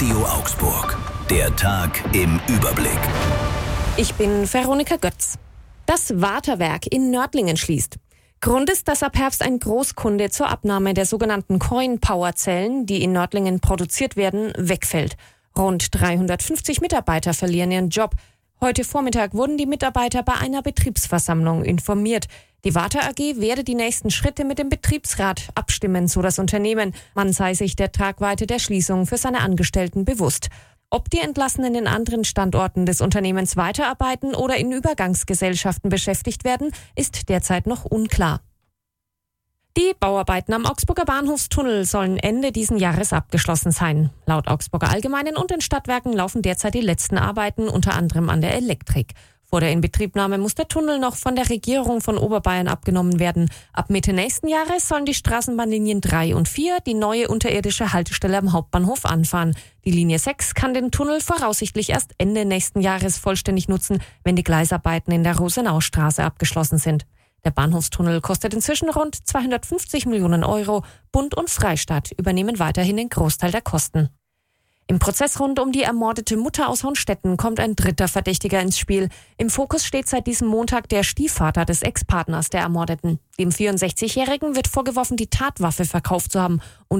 Radio Augsburg. Der Tag im Überblick. Ich bin Veronika Götz. Das Waterwerk in Nördlingen schließt. Grund ist, dass ab Herbst ein Großkunde zur Abnahme der sogenannten Coin-Power-Zellen, die in Nördlingen produziert werden, wegfällt. Rund 350 Mitarbeiter verlieren ihren Job. Heute Vormittag wurden die Mitarbeiter bei einer Betriebsversammlung informiert. Die Water AG werde die nächsten Schritte mit dem Betriebsrat abstimmen, so das Unternehmen. Man sei sich der Tragweite der Schließung für seine Angestellten bewusst. Ob die Entlassenen in anderen Standorten des Unternehmens weiterarbeiten oder in Übergangsgesellschaften beschäftigt werden, ist derzeit noch unklar. Die Bauarbeiten am Augsburger Bahnhofstunnel sollen Ende diesen Jahres abgeschlossen sein. Laut Augsburger Allgemeinen und den Stadtwerken laufen derzeit die letzten Arbeiten, unter anderem an der Elektrik. Vor der Inbetriebnahme muss der Tunnel noch von der Regierung von Oberbayern abgenommen werden. Ab Mitte nächsten Jahres sollen die Straßenbahnlinien 3 und 4 die neue unterirdische Haltestelle am Hauptbahnhof anfahren. Die Linie 6 kann den Tunnel voraussichtlich erst Ende nächsten Jahres vollständig nutzen, wenn die Gleisarbeiten in der Rosenaustraße abgeschlossen sind. Der Bahnhofstunnel kostet inzwischen rund 250 Millionen Euro. Bund und Freistaat übernehmen weiterhin den Großteil der Kosten. Im Prozess rund um die ermordete Mutter aus Honstetten kommt ein dritter Verdächtiger ins Spiel. Im Fokus steht seit diesem Montag der Stiefvater des Ex-Partners der Ermordeten. Dem 64-Jährigen wird vorgeworfen, die Tatwaffe verkauft zu haben und